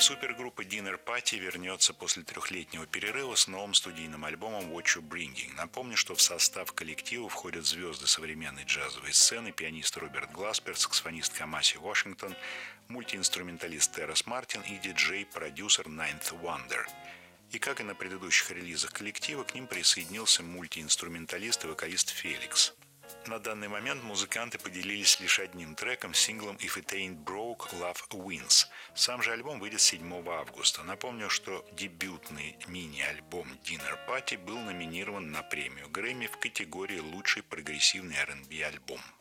Супергруппа Dinner Party вернется после трехлетнего перерыва с новым студийным альбомом What You Bringing. Напомню, что в состав коллектива входят звезды современной джазовой сцены, пианист Роберт Гласперт, саксофонист Камаси Вашингтон, мультиинструменталист Террес Мартин и диджей-продюсер Ninth Wonder. И как и на предыдущих релизах коллектива, к ним присоединился мультиинструменталист и вокалист Феликс. На данный момент музыканты поделились лишь одним треком, синглом «If It Ain't Broke, Love Wins». Сам же альбом выйдет 7 августа. Напомню, что дебютный мини-альбом Dinner Party был номинирован на премию Грэмми в категории «Лучший прогрессивный R&B альбом».